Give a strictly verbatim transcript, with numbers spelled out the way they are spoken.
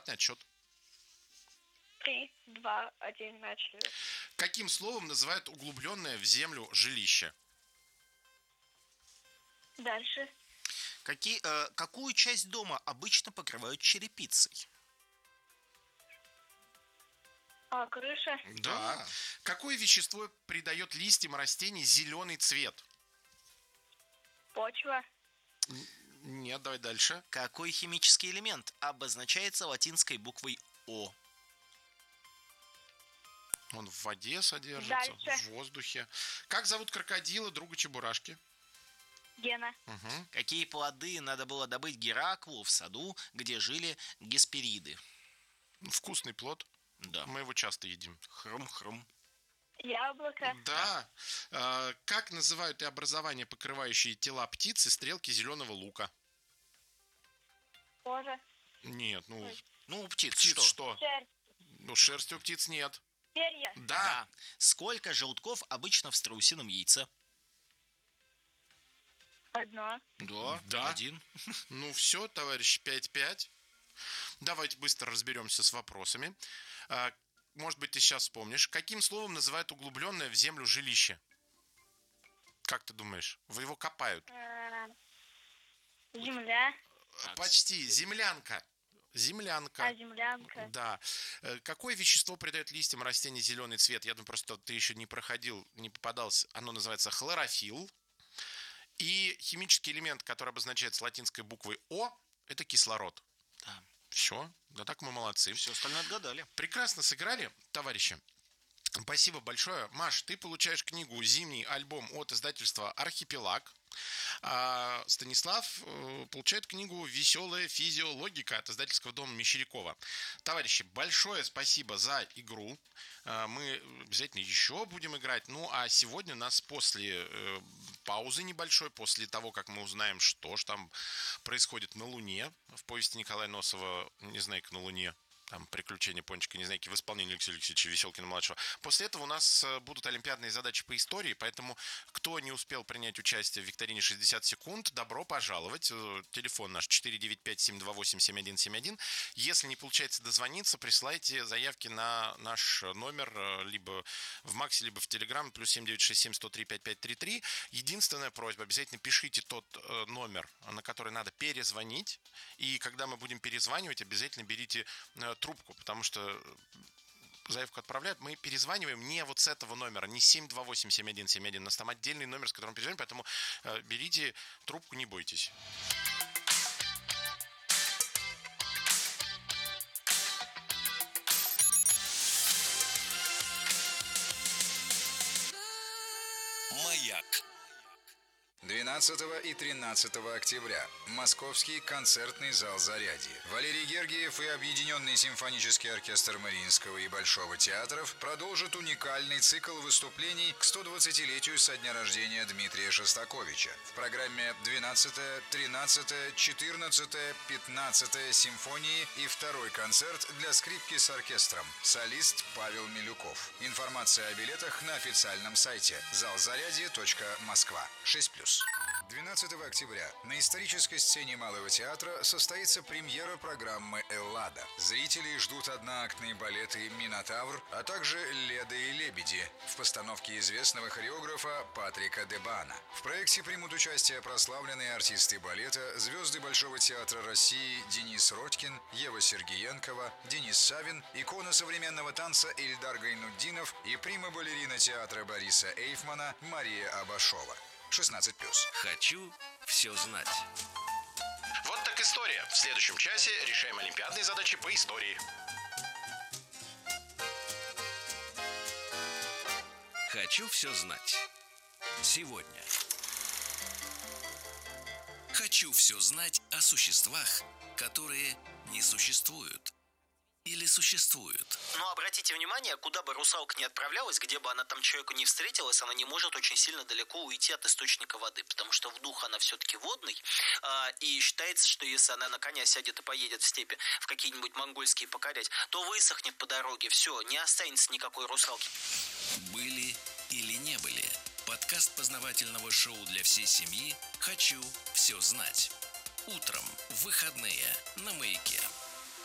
Обратный отсчет. Три, два, один, начали. Каким словом называют углубленное в землю жилище? Дальше. Какие, э, какую часть дома обычно покрывают черепицей? А, крыша. Да. Какое вещество придает листьям растений зеленый цвет? Почва. Нет, давай дальше. Какой химический элемент обозначается латинской буквой О? Он в воде содержится, Дальше. в воздухе. Как зовут крокодила, друга Чебурашки? Гена. Угу. Какие плоды надо было добыть Гераклу в саду, где жили геспериды? Вкусный плод. Да. Мы его часто едим. Хрум-хрум. Яблоко. Да. А, как называют и образование, покрывающие тела птиц и стрелки зеленого лука? Кожа. Нет, ну... Ну, у птиц, Птиц что? что? Шерсть. Ну, шерсти у птиц нет. Перья. Да. Да. Сколько желтков обычно в страусином яйце? Одно. Да. Да. Один. Ну все, товарищ, пять-пять. Давайте быстро разберемся с вопросами. А, может быть, ты сейчас вспомнишь. Каким словом называют углубленное в землю жилище? Как ты думаешь? Вы его копают? А, земля. Почти. Землянка. Землянка. А, землянка. Да. Э, Какое вещество придает листьям растений зеленый цвет? Я думаю, просто ты еще не проходил, не попадался. Оно называется хлорофилл. И химический элемент, который обозначается латинской буквой О, это кислород. Да. Все. Да так мы молодцы. Все остальное отгадали. Прекрасно сыграли, товарищи. Спасибо большое. Маш, ты получаешь книгу «Зимний альбом» от издательства «Архипелаг». А Станислав э, получает книгу «Веселая физиологика» от издательского дома Мещерякова. Товарищи, большое спасибо за игру. Э, мы обязательно еще будем играть. Ну, а сегодня нас после э, паузы небольшой, после того, как мы узнаем, что же там происходит на Луне, в повести Николая Носова «Незнайка на Луне», там «Приключения Пончика Незнайки» в исполнении Алексея Алексеевича Веселкина-младшего. После этого у нас будут олимпиадные задачи по истории, поэтому кто не успел принять участие в викторине шестьдесят секунд, добро пожаловать. Телефон наш четыре девять пять семь два восемь семь один семь один. Если не получается дозвониться, присылайте заявки на наш номер либо в Максе, либо в Телеграм, плюс семь девять шесть семь сто три пять пять три три. Единственная просьба, обязательно пишите тот номер, на который надо перезвонить, и когда мы будем перезванивать, обязательно берите трубку, потому что заявку отправляют, мы перезваниваем не вот с этого номера, не семь два восемь семь один семь один, у нас там отдельный номер, с которым перезвоним, поэтому э, берите трубку, не бойтесь. Маяк. двенадцатого и тринадцатого октября. Московский концертный зал «Зарядье». Валерий Гергиев и Объединенный симфонический оркестр Мариинского и Большого театров продолжат уникальный цикл выступлений к сто двадцатилетию со дня рождения Дмитрия Шостаковича. В программе двенадцатая, тринадцатая, четырнадцатая, пятнадцатая симфонии и второй концерт для скрипки с оркестром. Солист Павел Милюков. Информация о билетах на официальном сайте залзарядье точка москва. шесть плюс. двенадцатого октября на исторической сцене Малого театра состоится премьера программы «Эллада». Зрители ждут одноактные балеты «Минотавр», а также «Леда и лебеди» в постановке известного хореографа Патрика Дебана. В проекте примут участие прославленные артисты балета, звезды Большого театра России Денис Родькин, Ева Сергеенкова, Денис Савин, икона современного танца Ильдар Гайнутдинов и прима-балерина театра Бориса Эйфмана Мария Абашова. шестнадцать плюс. Хочу все знать. Вот так история. В следующем часе решаем олимпиадные задачи по истории. Хочу все знать. Сегодня. Хочу все знать о существах, которые не существуют. Или существуют. Но обратите внимание, куда бы русалка ни отправлялась, где бы она там человеку не встретилась, она не может очень сильно далеко уйти от источника воды, потому что в дух она все-таки водный, а, и считается, что если она на коня сядет и поедет в степи в какие-нибудь монгольские покорять, то высохнет по дороге, все, не останется никакой русалки. Были или не были. Подкаст познавательного шоу для всей семьи «Хочу все знать». Утром в выходные на Маяке.